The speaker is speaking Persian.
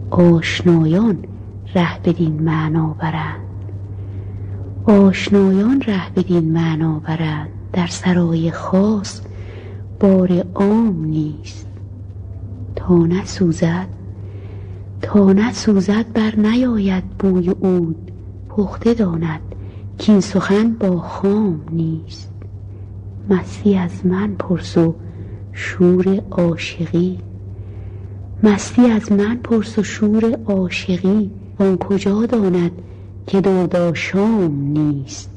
آشنایان ره بدین معنا برند. آشنایان ره بدین معنا برند. در سرای خاص بار عام نیست. تا نسوزد بر نیاید بوی عود. پخته داند کین سخن با خام نیست. مستی از من پرس و شور عاشقی. مستی از من پرس و شور عاشقی. آن کجا داند که درد آشام نیست.